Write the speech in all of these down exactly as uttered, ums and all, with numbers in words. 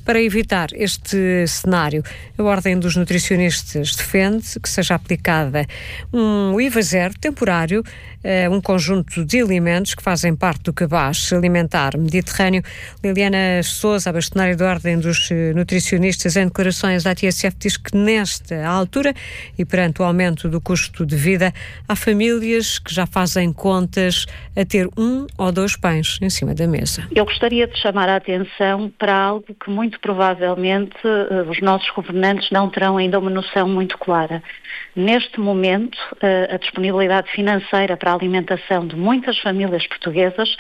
Para evitar este cenário, a Ordem dos Nutricionistas defende que seja aplicada um I V A zero temporário a um conjunto de alimentos que fazem parte do cabaz alimentar mediterrâneo. Liliana Sousa, a bastonária da Ordem dos Nutricionistas, em declarações à T S F, diz que nesta altura e perante o aumento do custo de vida, há famílias que já fazem contas a ter um ou dois pães em cima da mesa. Eu gostaria de chamar a atenção para algo que muito provavelmente os nossos governantes não terão ainda uma noção muito clara. Neste momento, a disponibilidade financeira para a alimentação de muitas famílias portuguesas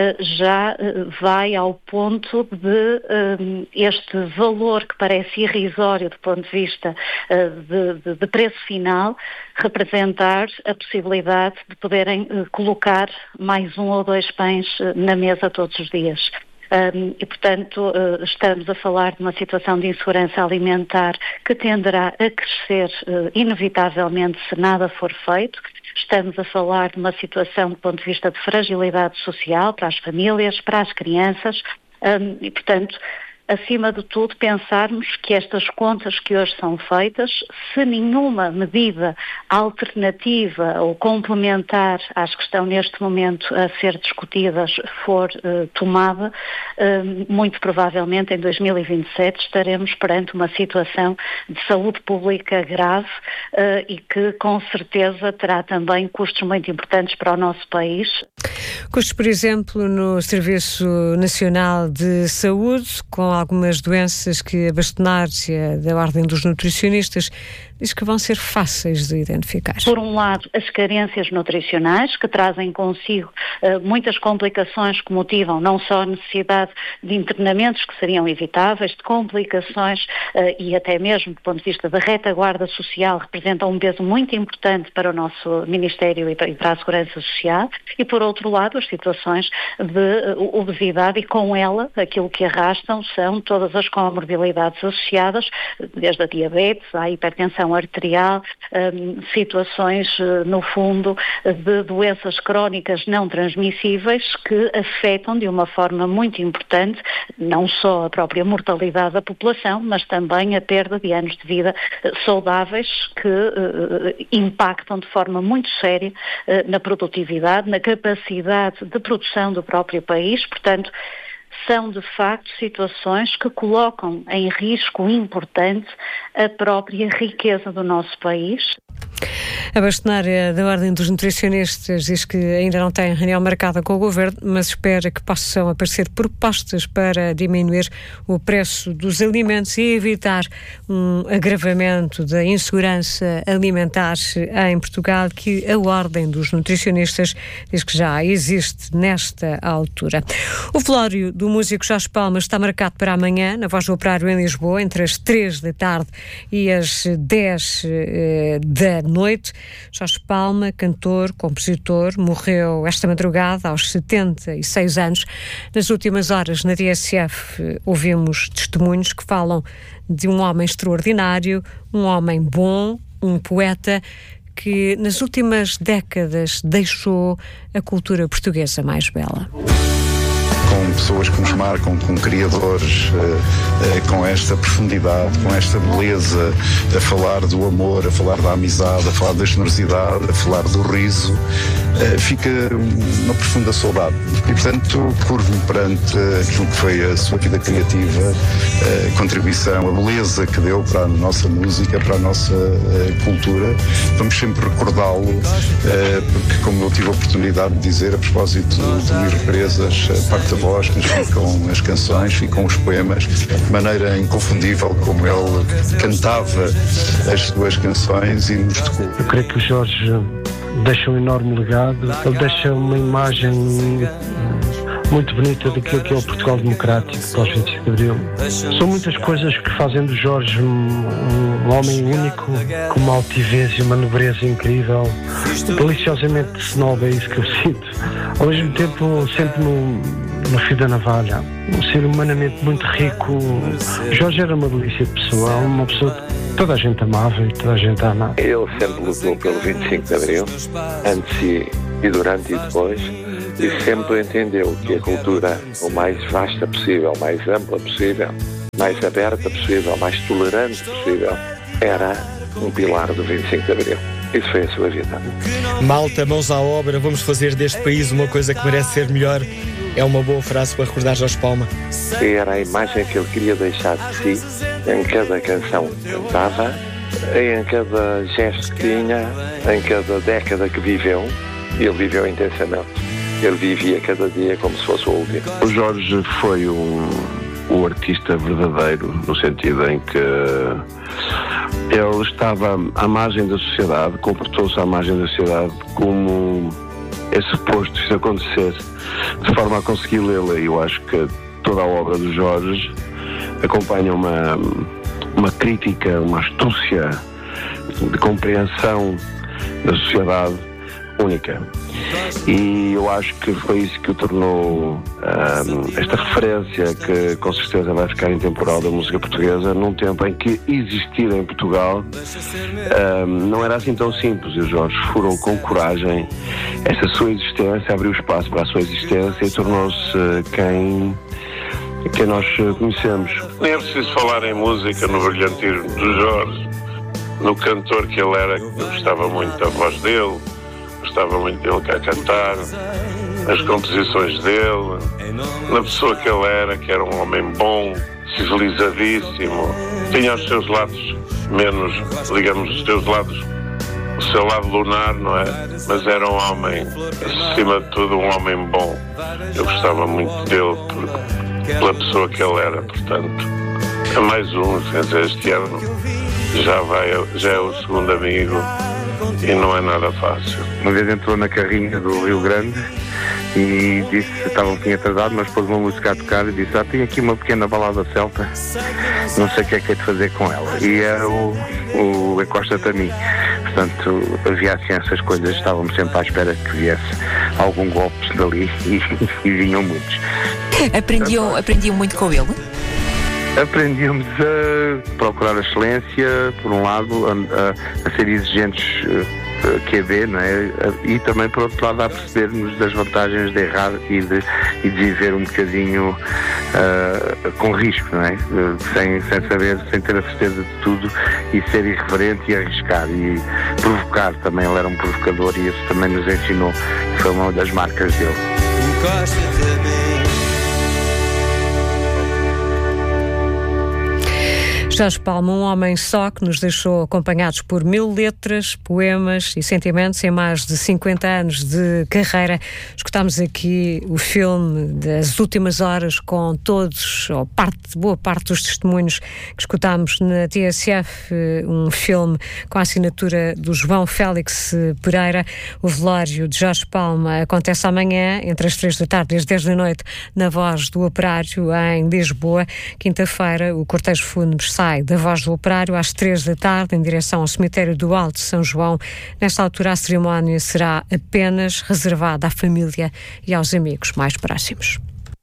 já vai ao ponto de este valor que parece irrisório do ponto de vista de, de, de preço final representar a possibilidade de poderem colocar mais um ou dois pães na mesa todos os dias. Um, e, portanto, uh, estamos a falar de uma situação de insegurança alimentar que tenderá a crescer uh, inevitavelmente se nada for feito. Estamos a falar de uma situação do ponto de vista de fragilidade social para as famílias, para as crianças um, e, portanto, acima de tudo, pensarmos que estas contas que hoje são feitas, se nenhuma medida alternativa ou complementar às que estão neste momento a ser discutidas for uh, tomada, uh, muito provavelmente em dois mil e vinte e sete estaremos perante uma situação de saúde pública grave uh, e que com certeza terá também custos muito importantes para o nosso país. Custos, por exemplo, no Serviço Nacional de Saúde, com algumas doenças que a bastonária da Ordem dos Nutricionistas diz que vão ser fáceis de identificar. Por um lado, as carências nutricionais, que trazem consigo uh, muitas complicações que motivam não só a necessidade de internamentos que seriam evitáveis, de complicações uh, e até mesmo do ponto de vista da retaguarda social, representam um peso muito importante para o nosso Ministério e para a Segurança Social, e por outro lado, as situações de uh, obesidade e com ela, aquilo que arrastam são todas as comorbilidades associadas, desde a diabetes à hipertensão arterial, um, situações, uh, no fundo, de doenças crónicas não transmissíveis que afetam de uma forma muito importante não só a própria mortalidade da população, mas também a perda de anos de vida uh, saudáveis que uh, impactam de forma muito séria uh, na produtividade, na capacidade de produção do próprio país. Portanto, são de facto situações que colocam em risco importante a própria riqueza do nosso país. A bastonária da Ordem dos Nutricionistas diz que ainda não tem reunião marcada com o Governo, mas espera que possam aparecer propostas para diminuir o preço dos alimentos e evitar um agravamento da insegurança alimentar em Portugal, que a Ordem dos Nutricionistas diz que já existe nesta altura. O velório do músico Jorge Palma está marcado para amanhã, na Voz do Operário em Lisboa, entre as três da tarde e as dez eh, da noite. Jorge Palma, cantor, compositor, morreu esta madrugada aos setenta e seis anos. Nas últimas horas, na T S F, ouvimos testemunhos que falam de um homem extraordinário, um homem bom, um poeta que nas últimas décadas deixou a cultura portuguesa mais bela. Com pessoas que nos marcam, com criadores, uh, uh, com esta profundidade, com esta beleza, a falar do amor, a falar da amizade, a falar da generosidade, a falar do riso, uh, fica uma profunda saudade. E, portanto, curvo-me perante aquilo que foi a sua vida criativa, a contribuição, a beleza que deu para a nossa música, para a nossa uh, cultura. Vamos sempre recordá-lo, uh, porque, como eu tive a oportunidade de dizer, a propósito de Luís Represas, a parte da voz que nos ficam as canções, ficam os poemas, de maneira inconfundível como ele cantava as suas canções e nos tocou. Eu creio que o Jorge deixa um enorme legado, ele deixa uma imagem muito bonita daquilo que é o Portugal democrático pós vinte e cinco de Abril. São muitas coisas que fazem do Jorge um, um homem único, com uma altivez e uma nobreza incrível, deliciosamente snob, é isso que eu sinto. Ao mesmo tempo, sempre no, no fio da navalha. Um ser humanamente muito rico. Jorge era uma delícia de pessoa, uma pessoa que toda a gente amava e toda a gente ama. Ele sempre lutou pelo vinte e cinco de Abril, antes e, e durante e depois, e sempre entendeu que a cultura o mais vasta possível, o mais ampla possível, mais aberta possível, mais tolerante possível, era um pilar do vinte e cinco de Abril. Isso foi a sua vida. Malta, mãos à obra, vamos fazer deste país uma coisa que merece ser melhor. É uma boa frase para recordar Jorge Palma. E era a imagem que ele queria deixar de si em cada canção que cantava, em cada gesto que tinha, em cada década que viveu. Ele viveu intensamente. Ele vivia cada dia como se fosse o último. O Jorge foi um, um artista verdadeiro, no sentido em que ele estava à margem da sociedade, comportou-se à margem da sociedade como é suposto isso acontecer, de forma a conseguir lê-la. E eu acho que toda a obra do Jorge acompanha uma, uma crítica, uma astúcia de compreensão da sociedade única. E eu acho que foi isso que o tornou um, esta referência que com certeza vai ficar intemporal da música portuguesa, num tempo em que existir em Portugal um, não era assim tão simples. E o Jorge furou com coragem essa sua existência, abriu espaço para a sua existência e tornou-se quem, quem nós conhecemos. Nem é preciso falar em música no brilhantismo do Jorge, no cantor que ele era. Eu gostava muito da voz dele, gostava muito dele cá a cantar, as composições dele, na pessoa que ele era, que era um homem bom, civilizadíssimo, tinha os seus lados menos, digamos, os seus lados, o seu lado lunar, não é? Mas era um homem, acima de tudo, um homem bom. Eu gostava muito dele por, pela pessoa que ele era, portanto, é mais um, quer dizer, este ano já, vai, já é o segundo amigo. E não é nada fácil. Uma vez entrou na carrinha do Rio Grande e disse que estava um pouquinho atrasado, mas pôs uma música a tocar e disse: ah, tenho aqui uma pequena balada celta, não sei o que é que é de fazer com ela. E era o, o Encosta-te a mim. Portanto, havia assim essas coisas, estávamos sempre à espera que viesse algum golpe dali e, e vinham muitos. Aprendiam, aprendiam muito com ele? Aprendíamos a procurar a excelência, por um lado, a, a, a ser exigentes uh, Q B, não é? E também, por outro lado, a percebermos das vantagens de errar e de, e de viver um bocadinho uh, com risco, não é? Uh, sem, sem saber, sem ter a certeza de tudo e ser irreverente e arriscar e provocar também. Ele era um provocador e isso também nos ensinou, foi uma das marcas dele. Jorge Palma, um homem só que nos deixou acompanhados por mil letras, poemas e sentimentos em mais de cinquenta anos de carreira. Escutámos aqui o filme das últimas horas com todos, ou parte, boa parte dos testemunhos que escutámos na T S F, um filme com a assinatura do João Félix Pereira. O velório de Jorge Palma acontece amanhã, entre as três da tarde e as dez da noite, na Voz do Operário, em Lisboa. Quinta-feira, o cortejo fúnebre sai da Voz do Operário às três da tarde em direção ao cemitério do Alto de São João. Nesta altura a cerimónia será apenas reservada à família e aos amigos mais próximos.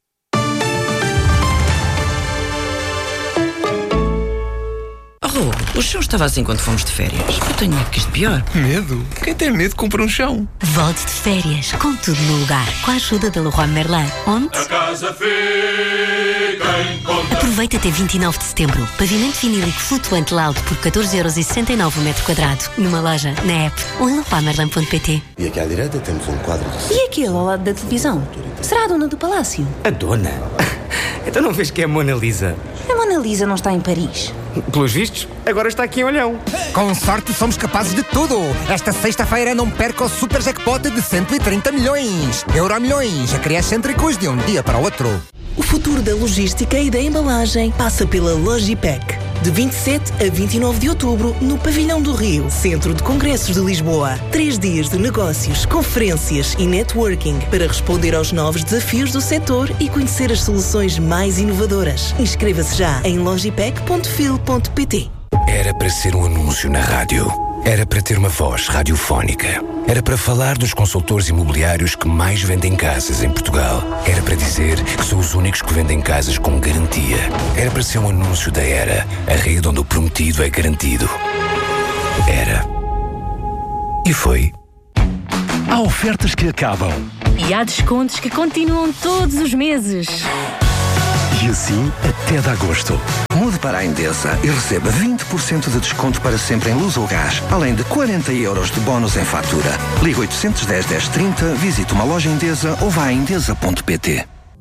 Oh, o chão estava assim quando fomos de férias. Eu tenho medo que isto pior. Medo? Quem tem medo compra um chão. Volte de férias com tudo no lugar, com a ajuda da Leroy Merlin. Onde? A casa fica em conta. Aproveita até vinte e nove de setembro. Pavimento vinílico flutuante Loud por catorze euros e sessenta e nove o metro quadrado. Numa loja, na app ou em leroy merlin ponto pt. E aqui à direita temos um quadro de... E aquele ao lado da televisão? Será a dona do palácio? A dona? Então não vês que é a Mona Lisa? A Mona Lisa não está em Paris. Pelos vistos, agora está aqui em Olhão. Com sorte somos capazes de tudo. Esta sexta-feira não perca o super jackpot de cento e trinta milhões. Euromilhões, a criar excêntricos de um dia para o outro. O futuro da logística e da embalagem passa pela Logipec. De vinte e sete a vinte e nove de outubro, no Pavilhão do Rio, Centro de Congressos de Lisboa. Três dias de negócios, conferências e networking para responder aos novos desafios do setor e conhecer as soluções mais inovadoras. Inscreva-se já em logipec ponto fil ponto pt. Era para ser um anúncio na rádio. Era para ter uma voz radiofónica. Era para falar dos consultores imobiliários que mais vendem casas em Portugal. Era para dizer que são os únicos que vendem casas com garantia. Era para ser um anúncio da Era, a rede onde o prometido é garantido. Era. E foi. Há ofertas que acabam. E há descontos que continuam todos os meses. E assim até dá gosto. Mude para a Endesa e receba vinte por cento de desconto para sempre em luz ou gás, além de quarenta euros de bónus em fatura. Ligue oitocentos e dez, dez trinta, visite uma loja Endesa ou vá a endesa ponto pt.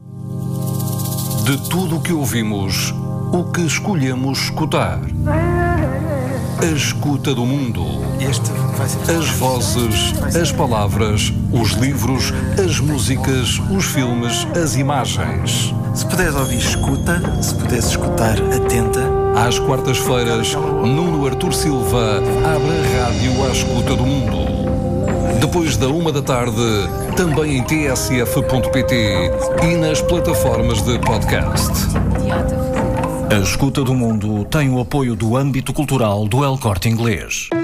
De tudo o que ouvimos, o que escolhemos escutar. A escuta do mundo. Este vai ser... As vozes, as palavras, os livros, as músicas, os filmes, as imagens. Se puderes ouvir, escuta. Se puderes escutar, atenta. Às quartas-feiras, Nuno Artur Silva abre a rádio à escuta do mundo. Depois da uma da tarde, também em t s f ponto p t e nas plataformas de podcast. A Escuta do Mundo tem o apoio do âmbito cultural do El Corte Inglês.